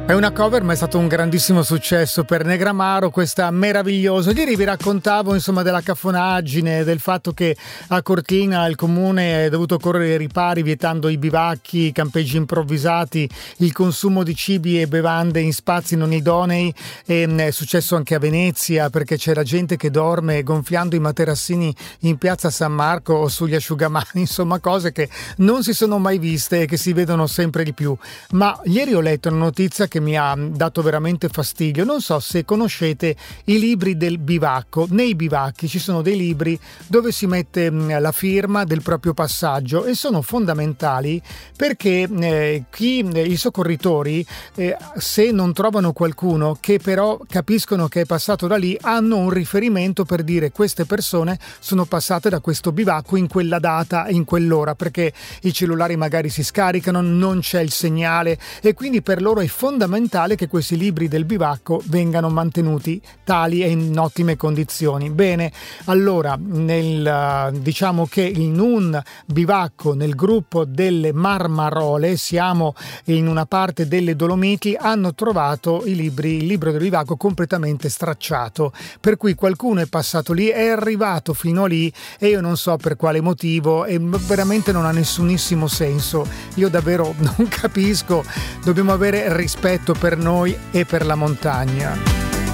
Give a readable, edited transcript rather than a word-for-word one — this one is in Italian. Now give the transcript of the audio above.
È una cover, ma è stato un grandissimo successo per Negramaro, questa meravigliosa. Ieri vi raccontavo insomma della cafonaggine, del fatto che a Cortina il comune è dovuto correre ai ripari vietando i bivacchi, i campeggi improvvisati, il consumo di cibi e bevande in spazi non idonei. È successo anche a Venezia, perché c'era gente che dorme gonfiando i materassini in piazza San Marco o sugli asciugamani, insomma cose che non si sono mai viste e che si vedono sempre di più. Ma ieri ho letto una notizia che mi ha dato veramente fastidio. Non so se conoscete i libri del bivacco. Nei bivacchi ci sono dei libri dove si mette la firma del proprio passaggio e sono fondamentali perché i soccorritori, se non trovano qualcuno che però capiscono che è passato da lì, hanno un riferimento per dire: queste persone sono passate da questo bivacco in quella data, in quell'ora, perché i cellulari magari si scaricano, non c'è il segnale, e quindi per loro è fondamentale che questi libri del bivacco vengano mantenuti tali e in ottime condizioni. Bene, allora diciamo che in un bivacco nel gruppo delle Marmarole, siamo in una parte delle Dolomiti, hanno trovato il libro del bivacco completamente stracciato, per cui qualcuno è passato lì, è arrivato fino a lì e io non so per quale motivo, e veramente non ha nessunissimo senso. Io davvero non capisco. Dobbiamo avere rispetto per noi e per la montagna.